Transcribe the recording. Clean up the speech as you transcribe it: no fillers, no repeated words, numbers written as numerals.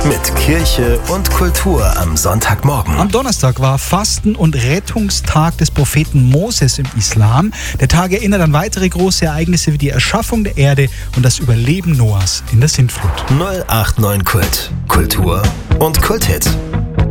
Mit Kirche und Kultur am Sonntagmorgen. Am Donnerstag war Fasten- und Rettungstag des Propheten Moses im Islam. Der Tag erinnert an weitere große Ereignisse wie die Erschaffung der Erde und das Überleben Noahs in der Sintflut. 089 Kult. Kultur und Kulthit.